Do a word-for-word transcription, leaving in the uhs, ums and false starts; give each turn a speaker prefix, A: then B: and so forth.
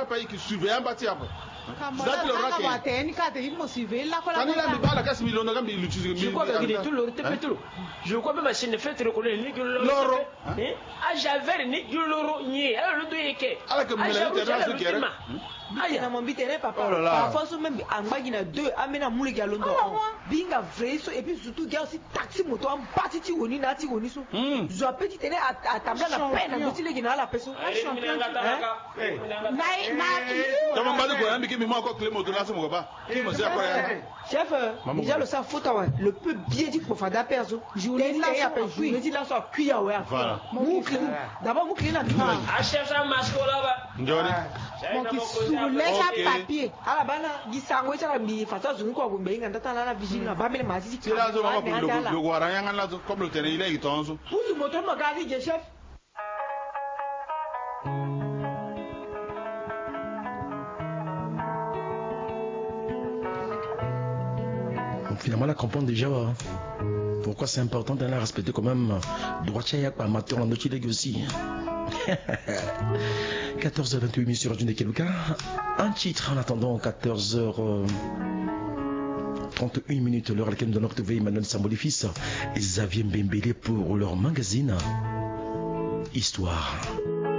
A: déjà payé qui surveille un bâtiment.
B: Je crois que
C: je crois que ma chaîne fait reconnaître ni que l'oro ah j'avais ni que l'oro ni alors le doigt est
A: alors que
B: Bina mambite papa. Parfois même en bagina deux amena moule galondo. Binga vrai so et puis surtout gars aussi taxi moto en partie ti woni na ti woni so. Je petit tene à table la peine na ti le gina la peso.
A: Nai nai. Tama mbali ko yambi kimi mako clé moto na so mo ba. Ki mo se après.
B: Chef, déjà le ça faut le peu bien dit pour faire perso. Journée là ya pe journée dit là so cuya ouais.
A: Voilà.
B: D'abord mo clé na.
C: Ah chef ça masco là ba.
A: Njori.
B: Mon qui soulève papier. Ala bana gisango cha bi fata zungu ko gombe nganda tana na vigile na ba mele mazi.
A: C'est là zo ma ko le le gwara yanga na comme le terrain il est itonzo.
B: Pour le moteur mo gari je chef.
D: Finalement, la comprendre déjà hein, pourquoi c'est important d'aller respecter quand même droitier et amateur en notre légue aussi. quatorze heures vingt-huit minutes sur Radio Keluka. Un titre en attendant quatorze heures trente et une minutes, l'heure à laquelle nous allons retrouver Emmanuel Samboli-Fils et Xavier Mbembele pour leur magazine Histoire.